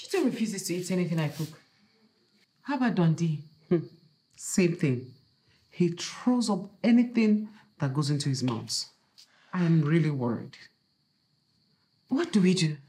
still refuses to eat anything I cook. How about Dundee? Same thing. He throws up anything that goes into his mouth. I am really worried. What do we do?